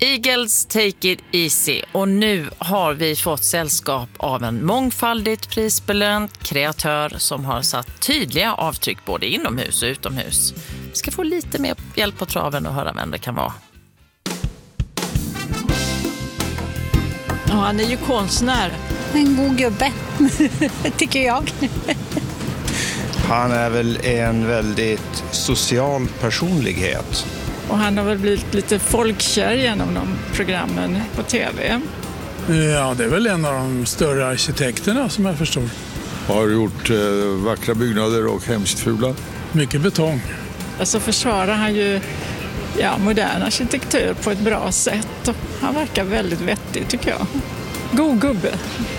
Eagles Take It Easy, och nu har vi fått sällskap av en mångfaldigt prisbelönt kreatör som har satt tydliga avtryck både inomhus och utomhus. Vi ska få lite mer hjälp på traven och höra vem det kan vara. Ja, han är ju konstnär. En god gubbe, tycker jag. Han är väl en väldigt social personlighet. Och han har väl blivit lite folkkär genom de programmen på tv. Ja, det är väl en av de större arkitekterna som jag förstår. Har gjort vackra byggnader och hemskt fula. Mycket betong. Alltså försvarar han ju modern arkitektur på ett bra sätt. Och han verkar väldigt vettig, tycker jag. God gubbe.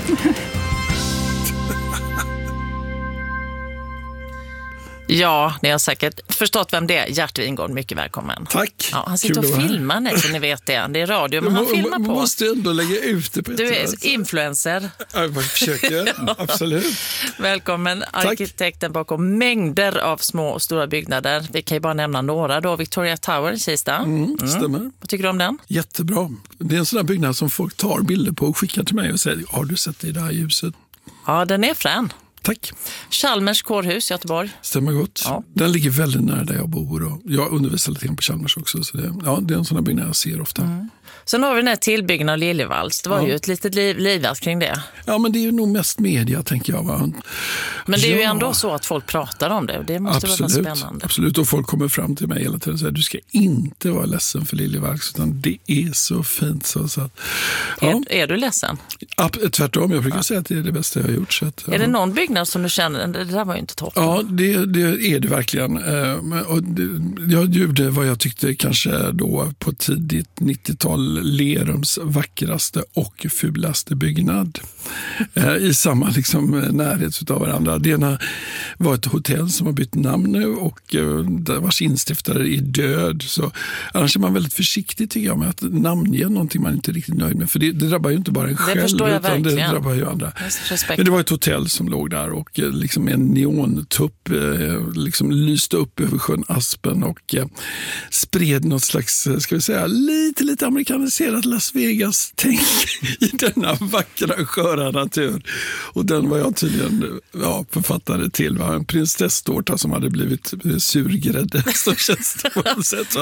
Ja, ni har säkert förstått vem det är. Gert Wingård, mycket välkommen. Tack. Ja, han sitter och filmar nu, så ni vet det. Det är radio, men han filmar på. Man måste ändå lägga ut det på ett Du är influencer. Jag försöker, absolut. Välkommen, arkitekten bakom mängder av små och stora byggnader. Vi kan ju bara nämna några då. Victoria Tower i Kista. Stämmer. Vad tycker du om den? Jättebra. Det är en sån där byggnad som folk tar bilder på och skickar till mig och säger, har du sett det i det här ljuset? Ja, den är frän. Tack. Chalmers kårhus i Göteborg. Stämmer gott. Ja. Den ligger väldigt nära där jag bor. Och jag undervisar lite grann på Chalmers också. Så det är en sån här byggnad jag ser ofta. Sen har vi den här tillbyggnaden av Liljevalchs. Det var ju ett litet livas kring det. Ja, men det är ju nog mest media, tänker jag. Va? Men det är ju ändå så att folk pratar om det. Det måste vara spännande. Absolut, och folk kommer fram till mig hela tiden och säger, du ska inte vara ledsen för Liljevalchs, utan det är så fint. Så att, ja. Är du ledsen? Tvärtom, jag brukar säga att det är det bästa jag har gjort. Så att, är det någon byggnad som du känner, det där var ju inte toppen? Ja, det är det verkligen. Jag gjorde vad jag tyckte kanske då på tidigt 90-tal Lerums vackraste och fulaste byggnad i samma närhet av varandra. Det ena var ett hotell som har bytt namn nu och där vars instiftare är död. Så annars är man väldigt försiktig, tycker jag, med att namnge någonting man inte är riktigt nöjd med. För det drabbar ju inte bara en själv, utan det drabbar ju andra. Men det var ett hotell som låg där och en neontupp lyste upp över sjön Aspen och spred något slags, ska vi säga, lite amerikaniserat Las Vegas-tänk i denna vackra, sköra natur. Och den var jag tydligen författare till. Var en prinsesstårta som hade blivit surgrädde. Så känns det på något sätt.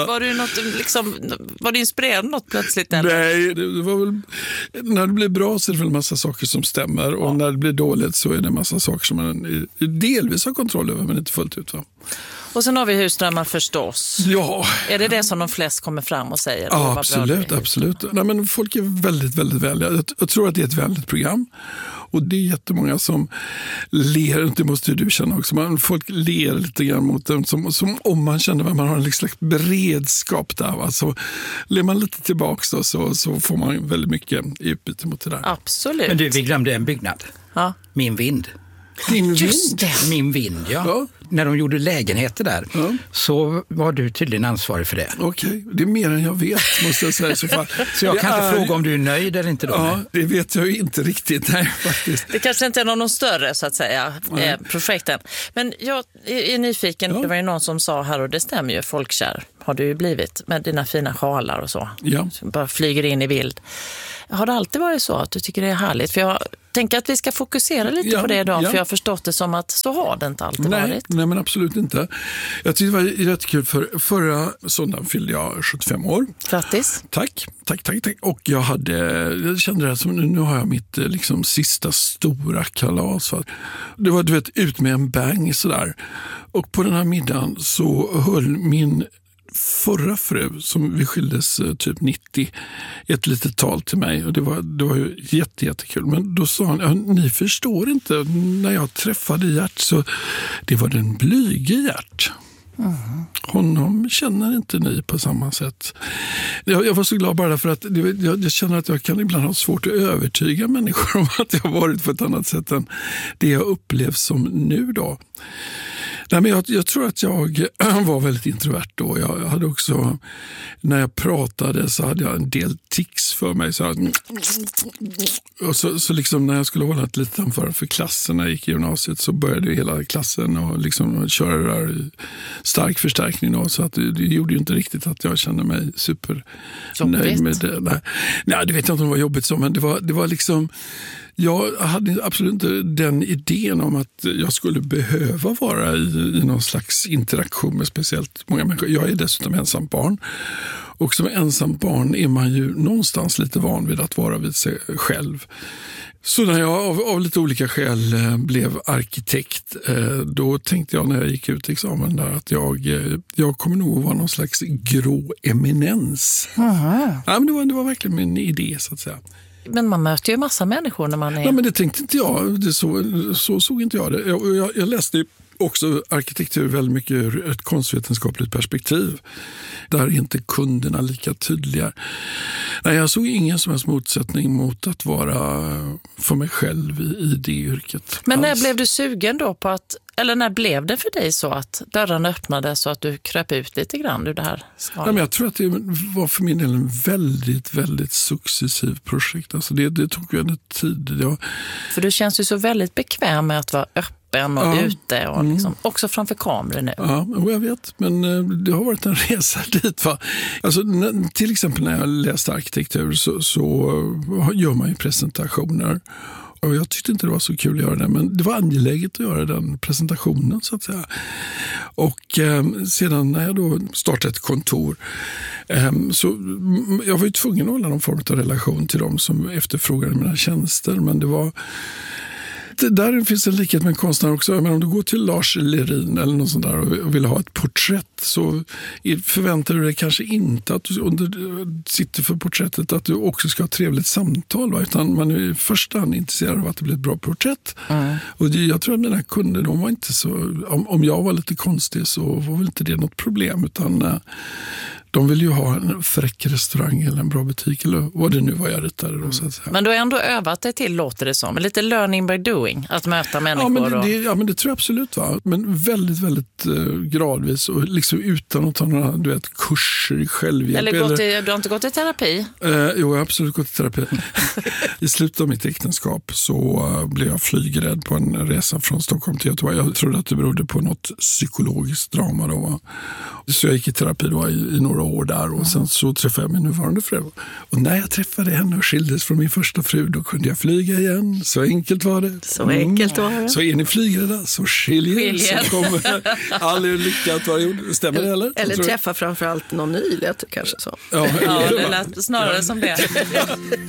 Var du inspirerad något plötsligt? Eller? Nej, det var väl, när det blir bra så är det väl en massa saker som stämmer. Och när det blir dåligt så är det en massa saker som man delvis har kontroll över, men inte fullt ut. Va? Och sen har vi Husdrömmar förstås. Ja. Är det som de flest kommer fram och säger? Ja, absolut. Nej, men folk är väldigt, väldigt vänliga. Jag tror att det är ett vänligt program. Och det är jättemånga som ler, det måste ju du känna också, folk ler lite grann mot dem som om man känner att man har en slags beredskap där. Alltså, ler man lite tillbaka då, så får man väldigt mycket i utbyte mot det där. Absolut. Men du, vi glömde en byggnad. Ja. Min vind. Just det. Min vind, ja. När de gjorde lägenheter där så var du tydligen ansvarig för det. Okej, det är mer än jag vet, måste jag säga. Så jag kan inte fråga om du är nöjd eller inte då? Ja, det vet jag ju inte riktigt, nej, faktiskt. Det kanske inte är någon större, så att säga, projekten. Men jag är nyfiken, det var ju någon som sa här, och det stämmer ju, folkkär har du ju blivit med dina fina sjalar och så. Ja. Som bara flyger in i vild. Har det alltid varit så att du tycker det är härligt? För jag tänker att vi ska fokusera lite på det idag, för jag har förstått det som att så har det inte alltid varit. Nej, men absolut inte. Jag tyckte det var jättekul, för förra söndagen fyllde jag 75 år. Grattis. Tack. Och jag kände det som, nu har jag mitt sista stora kalas. Det var, ut med en bang sådär. Och på den här middagen så höll min förra fru, som vi skildes typ 90, ett litet tal till mig, och det var ju jättekul. Men då sa han, ni förstår inte, när jag träffade Gert så det var den blyge Gert. Honom känner inte ni på samma sätt. Jag var så glad bara för att jag känner att jag kan ibland ha svårt att övertyga människor om att jag har varit på ett annat sätt än det jag upplevs som nu då. Nej, men jag tror att jag var väldigt introvert då. Jag hade också, när jag pratade så hade jag en del tics för mig. Så liksom när jag skulle hålla ett litet anförande för klassen när jag gick i gymnasiet så började hela klassen och liksom köra det där i stark förstärkning då, så att det gjorde ju inte riktigt att jag kände mig supernöjd med det. Nej, det vet jag inte om det var jobbigt så, men det var liksom, jag hade absolut inte den idén om att jag skulle behöva vara i någon slags interaktion med speciellt många människor. Jag är dessutom ensam barn. Och som ensam barn är man ju någonstans lite van vid att vara vid sig själv. Så när jag av lite olika skäl blev arkitekt, då tänkte jag när jag gick ut examen där att jag kommer nog att vara någon slags grå eminens. Ja, men det var verkligen min idé så att säga. Men man möter ju massa människor när man är... Ja, men det tänkte inte jag. Så såg inte jag det. Jag läste också arkitektur väldigt mycket ur ett konstvetenskapligt perspektiv. Där är inte kunderna lika tydliga. Nej, jag såg ingen som helst motsättning mot att vara för mig själv i det yrket. Men när blev du sugen då på att, eller när blev det för dig så att dörren öppnade så att du kröp ut lite grann ur det här skalet? Ja, men jag tror att det var för min del en väldigt, väldigt successiv projekt. Alltså det tog ju en tid. För du känns ju så väldigt bekväm med att vara öppen och ute och liksom, också framför kameror nu. Ja, jag vet. Men det har varit en resa dit. Va? Alltså, till exempel när jag läste arkitektur så gör man ju presentationer. Och jag tyckte inte det var så kul att göra det, men det var angeläget att göra den presentationen så att säga. Och sedan när jag då startade ett kontor så jag var ju tvungen att hålla någon form av relation till dem som efterfrågade mina tjänster, men det var... Där finns en likhet med en konstnär också. Men om du går till Lars Lerin eller något sånt där och vill ha ett porträtt så förväntar du dig kanske inte att du, om du sitter för porträttet att du också ska ha ett trevligt samtal. Va? Utan man är i första hand intresserad av att det blir ett bra porträtt. Och jag tror att mina kunder, de var inte så... Om jag var lite konstig så var väl inte det något problem, utan... De vill ju ha en fräck restaurang eller en bra butik eller vad det nu var jag ritade då, så att säga. Men du har ändå övat dig till, låter det som. Lite learning by doing, att möta människor. Ja, men det tror jag absolut, va. Men väldigt, väldigt gradvis och liksom utan att ta några kurser i självhjälp. Eller du har inte gått i terapi? Jo, jag har absolut gått i terapi. I slutet av mitt äktenskap så blev jag flygrädd på en resa från Stockholm till Göteborg. Jag trodde att det berodde på något psykologiskt drama då, va. Så jag gick i terapi då i några år där och sen så träffade jag min nuvarande fru. Och när jag träffade henne och skildes från min första fru, då kunde jag flyga igen. Så enkelt var det. Så enkelt var det. Så är ni flygrädda så skiljer. Så kommer all lycka att vara gjord. Stämmer det eller? Eller träffa framförallt någon ny, lät kanske så. Ja, det lät snarare som det.